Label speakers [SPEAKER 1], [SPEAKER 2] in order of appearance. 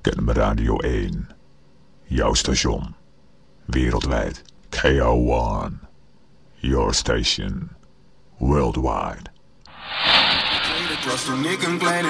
[SPEAKER 1] Ken me Radio 1. Jouw station. Wereldwijd. KO1. Your station. Worldwide.